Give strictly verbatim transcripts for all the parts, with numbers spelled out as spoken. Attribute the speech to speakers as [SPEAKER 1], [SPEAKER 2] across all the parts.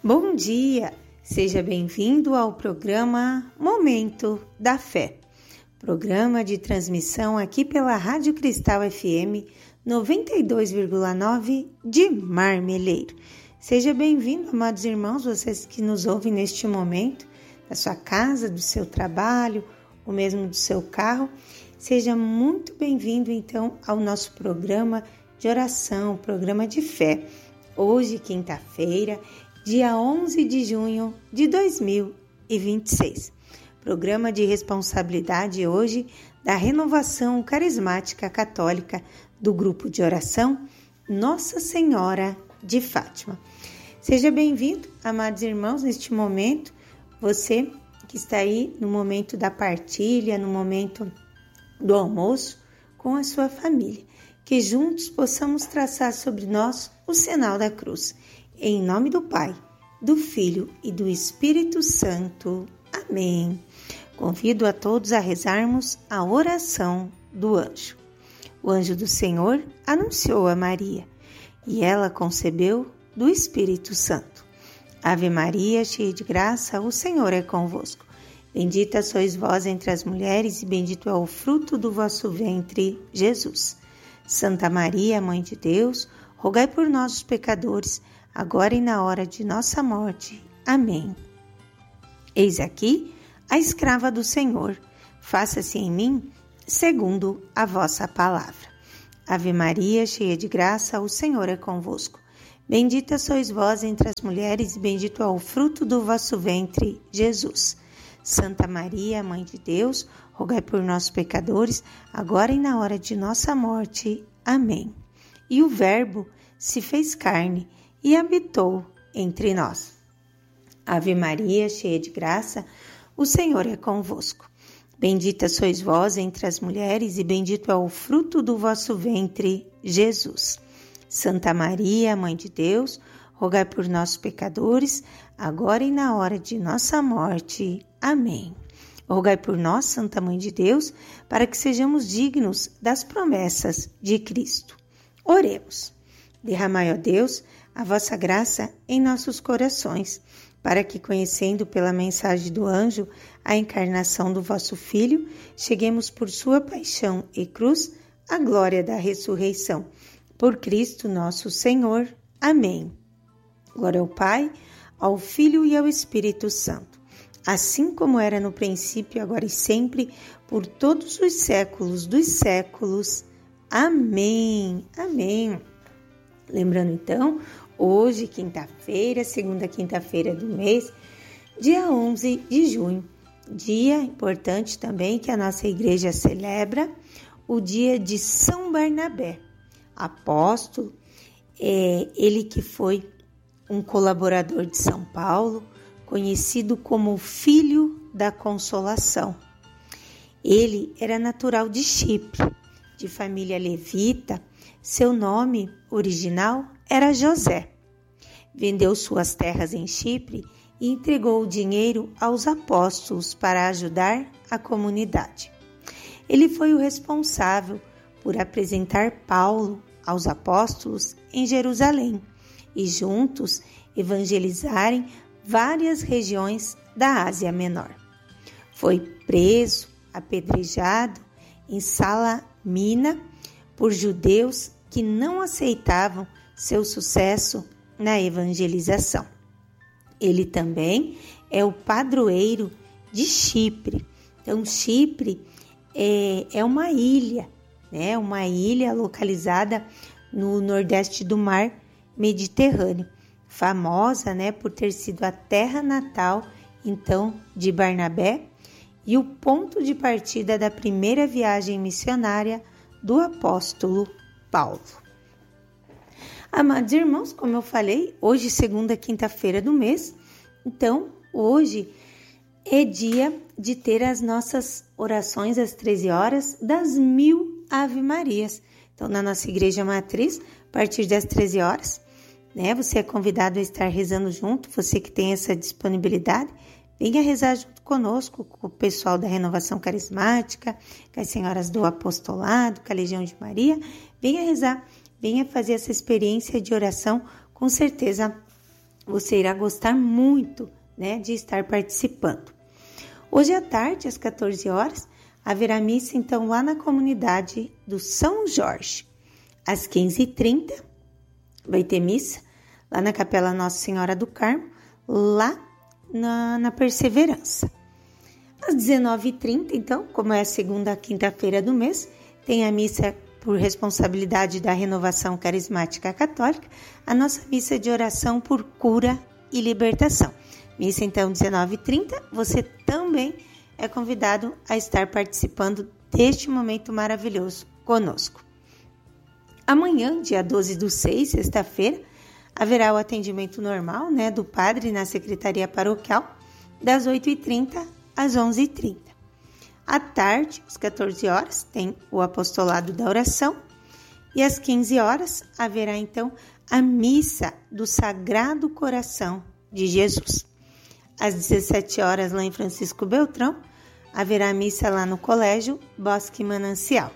[SPEAKER 1] Bom dia, seja bem-vindo ao programa Momento da Fé, programa de transmissão aqui pela Rádio Cristal F M noventa e dois vírgula nove de Marmeleiro. Seja bem-vindo, amados irmãos, vocês que nos ouvem neste momento, da sua casa, do seu trabalho, ou mesmo do seu carro. Seja muito bem-vindo, então, ao nosso programa de oração, programa de fé. Hoje, quinta-feira, dia onze de junho de dois mil e vinte e seis. Programa de responsabilidade hoje da Renovação Carismática Católica do Grupo de Oração Nossa Senhora de Fátima. Seja bem-vindo, amados irmãos, neste momento, você que está aí no momento da partilha, no momento do almoço com a sua família, que juntos possamos traçar sobre nós o sinal da cruz. Em nome do Pai, do Filho e do Espírito Santo. Amém. Convido a todos a rezarmos a oração do anjo. O anjo do Senhor anunciou a Maria, e ela concebeu do Espírito Santo. Ave Maria, cheia de graça, o Senhor é convosco. Bendita sois vós entre as mulheres, e bendito é o fruto do vosso ventre, Jesus. Santa Maria, Mãe de Deus, rogai por nós, os pecadores, agora e na hora de nossa morte. Amém. Eis aqui a escrava do Senhor, faça-se em mim segundo a vossa palavra. Ave Maria, cheia de graça, o Senhor é convosco. Bendita sois vós entre as mulheres, e bendito é o fruto do vosso ventre, Jesus. Santa Maria, Mãe de Deus, rogai por nós, pecadores, agora e na hora de nossa morte. Amém. E o Verbo se fez carne e habitou entre nós. Ave Maria, cheia de graça, o Senhor é convosco. Bendita sois vós entre as mulheres, e bendito é o fruto do vosso ventre, Jesus. Santa Maria, Mãe de Deus, rogai por nós, pecadores, agora e na hora de nossa morte. Amém. Rogai por nós, Santa Mãe de Deus, para que sejamos dignos das promessas de Cristo. Oremos. Derramai, ó Deus, a vossa graça em nossos corações, para que, conhecendo pela mensagem do anjo a encarnação do vosso Filho, cheguemos por sua paixão e cruz à glória da ressurreição. Por Cristo nosso Senhor. Amém. Glória ao Pai, ao Filho e ao Espírito Santo, assim como era no princípio, agora e sempre, por todos os séculos dos séculos. Amém. Amém. Lembrando então, hoje, quinta-feira, segunda quinta-feira do mês, dia onze de junho, dia importante também que a nossa igreja celebra, o dia de São Barnabé, apóstolo, é, ele que foi um colaborador de São Paulo, conhecido como o Filho da Consolação. Ele era natural de Chipre, de família levita. Seu nome original era José. Vendeu suas terras em Chipre e entregou o dinheiro aos apóstolos para ajudar a comunidade. Ele foi o responsável por apresentar Paulo aos apóstolos em Jerusalém e juntos evangelizarem várias regiões da Ásia Menor. Foi preso, apedrejado em Salamina por judeus que não aceitavam seu sucesso na evangelização. Ele também é o padroeiro de Chipre. Então, Chipre é, é uma ilha, né? Uma ilha localizada no nordeste do mar Mediterrâneo, famosa, né, por ter sido a terra natal, então, de Barnabé e o ponto de partida da primeira viagem missionária do apóstolo Paulo. Amados irmãos, como eu falei, hoje, segunda quinta-feira do mês, então, hoje é dia de ter as nossas orações às treze horas das mil Ave Marias. Então, na nossa igreja matriz, a partir das treze horas, né, você é convidado a estar rezando junto, você que tem essa disponibilidade, venha rezar junto conosco, com o pessoal da Renovação Carismática, com as senhoras do Apostolado, com a Legião de Maria, venha rezar, venha fazer essa experiência de oração, com certeza você irá gostar muito, né, de estar participando. Hoje à tarde, às quatorze horas, haverá missa, então, lá na comunidade do São Jorge. Às quinze e trinta, vai ter missa lá na Capela Nossa Senhora do Carmo, lá na, na Perseverança. Às dezenove e trinta, então, como é a segunda quinta-feira do mês, tem a missa por responsabilidade da Renovação Carismática Católica, a nossa missa de oração por cura e libertação. Missa, então, dezenove e trinta, você também é convidado a estar participando deste momento maravilhoso conosco. Amanhã, dia doze do seis, sexta-feira, haverá o atendimento normal, né, do padre na Secretaria Paroquial, das oito e trinta às onze e trinta. À tarde, às quatorze horas, tem o apostolado da oração e às quinze horas haverá, então, a missa do Sagrado Coração de Jesus. Às dezessete horas, lá em Francisco Beltrão, haverá missa lá no Colégio Bosque Manancial.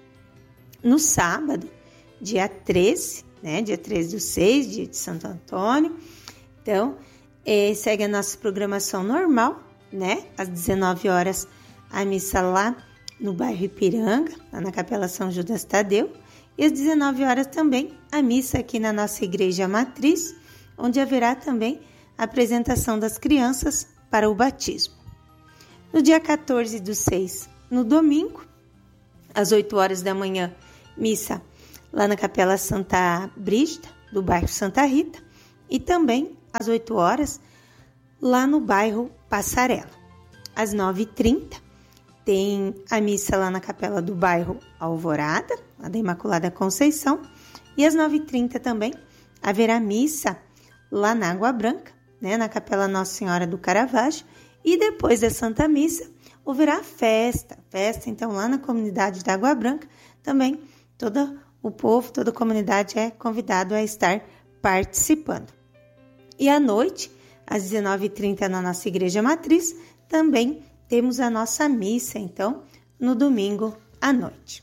[SPEAKER 1] No sábado, dia treze, né, dia treze do seis, dia de Santo Antônio, então, eh, segue a nossa programação normal, né, às dezenove horas, a missa lá no bairro Ipiranga, lá na Capela São Judas Tadeu, e às dezenove horas também a missa aqui na nossa igreja matriz, onde haverá também a apresentação das crianças para o batismo. No dia quatorze do seis, no domingo, às oito horas da manhã, missa lá na Capela Santa Brígida, do bairro Santa Rita, e também às oito horas, lá no bairro Passarela. Às nove e trinta, tem a missa lá na capela do bairro Alvorada, lá da Imaculada Conceição, e às nove e trinta também haverá missa lá na Água Branca, né, na Capela Nossa Senhora do Caravaggio, e depois da Santa Missa haverá festa, festa então lá na comunidade da Água Branca, também todo o povo, toda a comunidade é convidado a estar participando. E à noite, às dezenove e trinta na nossa igreja matriz, também temos a nossa missa, então, no domingo à noite.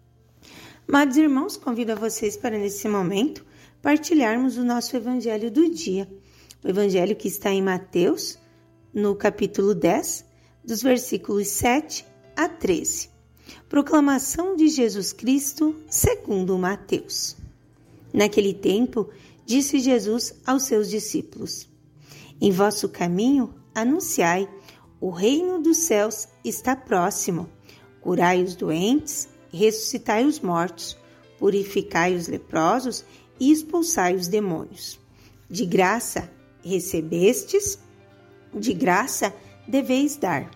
[SPEAKER 1] Amados irmãos, convido a vocês para, nesse momento, partilharmos o nosso evangelho do dia. O evangelho que está em Mateus, no capítulo dez, dos versículos sete a treze. Proclamação de Jesus Cristo segundo Mateus. Naquele tempo, disse Jesus aos seus discípulos: Em vosso caminho anunciai, o reino dos céus está próximo. Curai os doentes, ressuscitai os mortos, purificai os leprosos e expulsai os demônios. De graça recebestes, de graça deveis dar.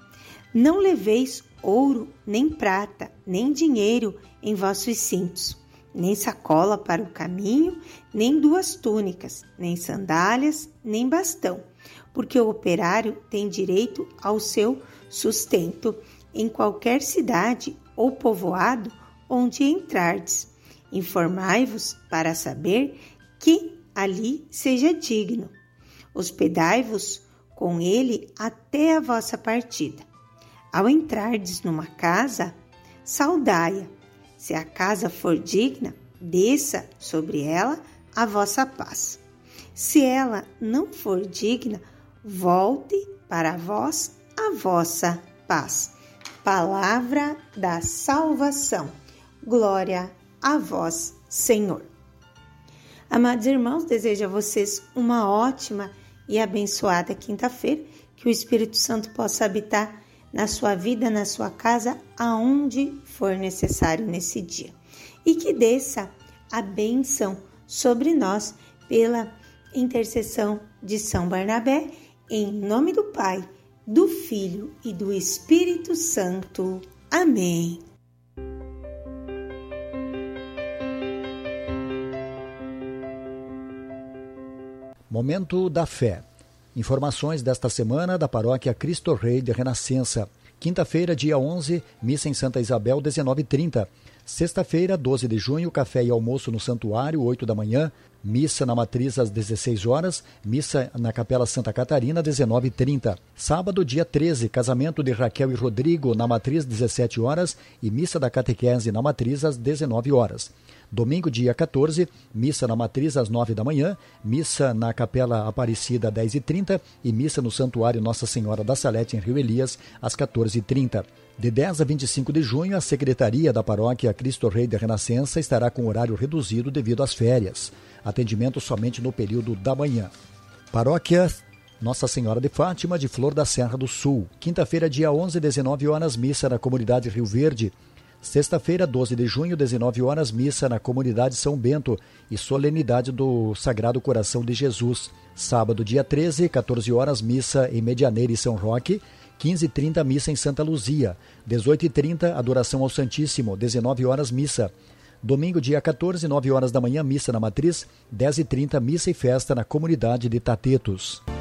[SPEAKER 1] Não leveis ouro, nem prata, nem dinheiro em vossos cintos, nem sacola para o caminho, nem duas túnicas, nem sandálias, nem bastão, porque o operário tem direito ao seu sustento em qualquer cidade ou povoado onde entrardes. Informai-vos para saber que ali seja digno. Hospedai-vos com ele até a vossa partida. Ao entrardes numa casa, saudai-a. Se a casa for digna, desça sobre ela a vossa paz. Se ela não for digna, volte para vós a vossa paz. Palavra da salvação. Glória a vós, Senhor. Amados irmãos, desejo a vocês uma ótima e abençoada quinta-feira, que o Espírito Santo possa habitar na sua vida, na sua casa, aonde for necessário nesse dia. E que desça a bênção sobre nós pela intercessão de São Barnabé, em nome do Pai, do Filho e do Espírito Santo. Amém.
[SPEAKER 2] Momento da Fé. Informações desta semana da Paróquia Cristo Rei de Renascença. Quinta-feira, dia onze, missa em Santa Isabel, dezenove e trinta. Sexta-feira, doze de junho, café e almoço no Santuário, oito da manhã. Missa na Matriz às dezesseis horas. Missa na Capela Santa Catarina, dezenove e trinta. Sábado, dia treze, casamento de Raquel e Rodrigo na Matriz, dezessete horas. E missa da Catequese na Matriz às dezenove horas. Domingo, dia quatorze, missa na Matriz às nove da manhã, missa na Capela Aparecida às dez e trinta e missa no Santuário Nossa Senhora da Salete, em Rio Elias, às quatorze e trinta. De dez a vinte e cinco de junho, a Secretaria da Paróquia Cristo Rei da Renascença estará com horário reduzido devido às férias. Atendimento somente no período da manhã. Paróquia Nossa Senhora de Fátima de Flor da Serra do Sul. Quinta-feira, dia onze, dezenove horas, missa na Comunidade Rio Verde. Sexta-feira, doze de junho, dezenove horas, missa na Comunidade São Bento e solenidade do Sagrado Coração de Jesus. Sábado, dia treze, quatorze horas, missa em Medianeira e São Roque. quinze e trinta, missa em Santa Luzia. dezoito e trinta, adoração ao Santíssimo. dezenove horas, missa. Domingo, dia quatorze, nove horas da manhã, missa na Matriz. dez e trinta, missa e festa na Comunidade de Tatetos.